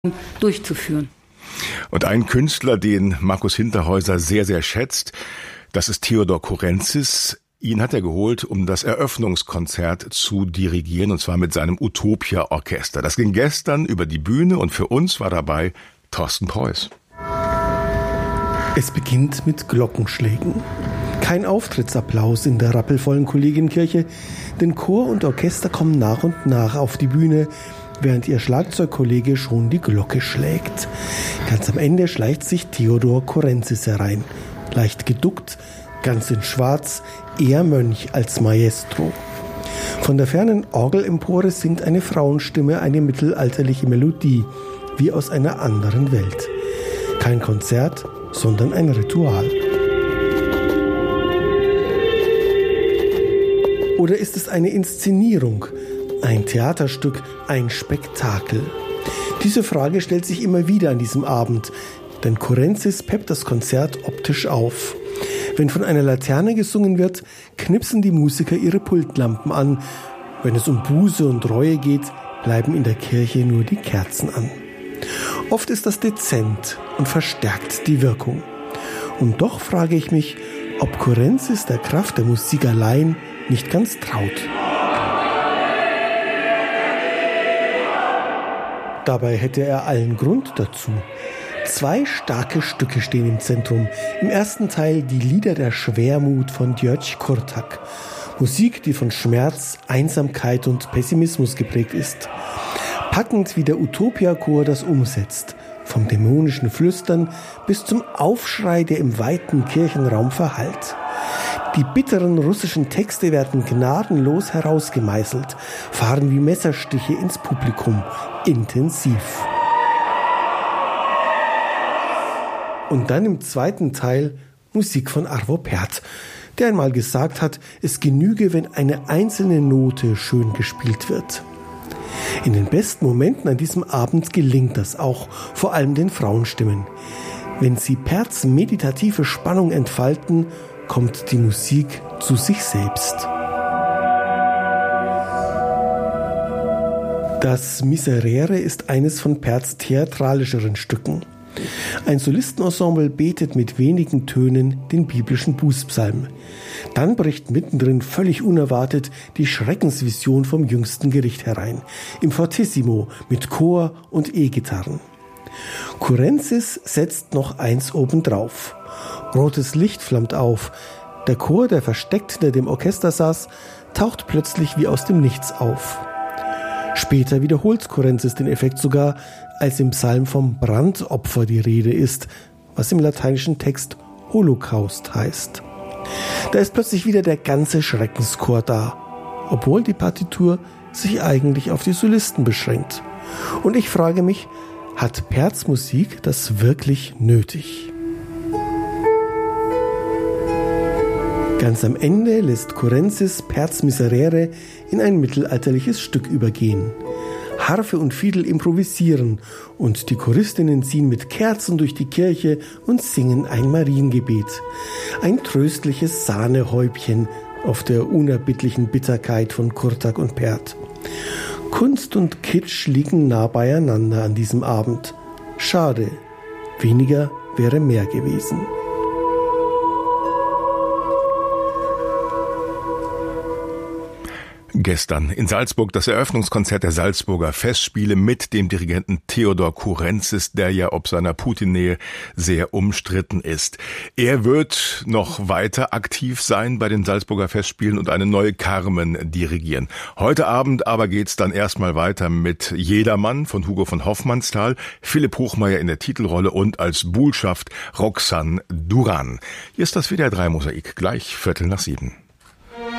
durchzuführen. Und ein Künstler, den Markus Hinterhäuser sehr, sehr schätzt, das ist Theodor Kourentsis. Ihn hat er geholt, um das Eröffnungskonzert zu dirigieren, und zwar mit seinem Utopia-Orchester. Das ging gestern über die Bühne und für uns war dabei Thorsten Preuß. Es beginnt mit Glockenschlägen. Kein Auftrittsapplaus in der rappelvollen Kollegienkirche, denn Chor und Orchester kommen nach und nach auf die Bühne, während ihr Schlagzeugkollege schon die Glocke schlägt. Ganz am Ende schleicht sich Theodor Kourentsis herein. Leicht geduckt, ganz in Schwarz, eher Mönch als Maestro. Von der fernen Orgelempore singt eine Frauenstimme eine mittelalterliche Melodie, wie aus einer anderen Welt. Kein Konzert, sondern ein Ritual. Oder ist es eine Inszenierung, ein Theaterstück, ein Spektakel? Diese Frage stellt sich immer wieder an diesem Abend, denn Kourentsis peppt das Konzert optisch auf. Wenn von einer Laterne gesungen wird, knipsen die Musiker ihre Pultlampen an. Wenn es um Buße und Reue geht, bleiben in der Kirche nur die Kerzen an. Oft ist das dezent und verstärkt die Wirkung. Und doch frage ich mich, ob Kourentsis der Kraft der Musik allein nicht ganz traut. Dabei hätte er allen Grund dazu. 2 starke Stücke stehen im Zentrum. Im ersten Teil die Lieder der Schwermut von György Kurtak. Musik, die von Schmerz, Einsamkeit und Pessimismus geprägt ist. Packend, wie der Utopia-Chor das umsetzt. Vom dämonischen Flüstern bis zum Aufschrei, der im weiten Kirchenraum verhallt. Die bitteren russischen Texte werden gnadenlos herausgemeißelt, fahren wie Messerstiche ins Publikum, intensiv. Und dann im zweiten Teil Musik von Arvo Pärt, der einmal gesagt hat, es genüge, wenn eine einzelne Note schön gespielt wird. In den besten Momenten an diesem Abend gelingt das auch, vor allem den Frauenstimmen. Wenn sie Pärts meditative Spannung entfalten, kommt die Musik zu sich selbst. Das Miserere ist eines von Pärts theatralischeren Stücken. Ein Solistenensemble betet mit wenigen Tönen den biblischen Bußpsalm. Dann bricht mittendrin völlig unerwartet die Schreckensvision vom jüngsten Gericht herein. Im Fortissimo mit Chor und E-Gitarren. Kourentsis setzt noch eins obendrauf. Rotes Licht flammt auf. Der Chor, der versteckt hinter dem Orchester saß, taucht plötzlich wie aus dem Nichts auf. Später wiederholt Kourentsis den Effekt sogar, als im Psalm vom Brandopfer die Rede ist, was im lateinischen Text Holocaust heißt. Da ist plötzlich wieder der ganze Schreckenschor da, obwohl die Partitur sich eigentlich auf die Solisten beschränkt. Und ich frage mich, hat Pärts Musik das wirklich nötig? Ganz am Ende lässt Kourentsis Pärts Miserere in ein mittelalterliches Stück übergehen. Harfe und Fiedel improvisieren und die Choristinnen ziehen mit Kerzen durch die Kirche und singen ein Mariengebet. Ein tröstliches Sahnehäubchen auf der unerbittlichen Bitterkeit von Kurtak und Pärt. Kunst und Kitsch liegen nah beieinander an diesem Abend. Schade, weniger wäre mehr gewesen. Gestern in Salzburg das Eröffnungskonzert der Salzburger Festspiele mit dem Dirigenten Theodor Kourentsis, der ja ob seiner Putin-Nähe sehr umstritten ist. Er wird noch weiter aktiv sein bei den Salzburger Festspielen und eine neue Carmen dirigieren. Heute Abend aber geht's dann erstmal weiter mit Jedermann von Hugo von Hofmannsthal, Philipp Hochmeier in der Titelrolle und als Buhlschaft Roxane Duran. Hier ist das WDR 3 Mosaik, gleich 7:15.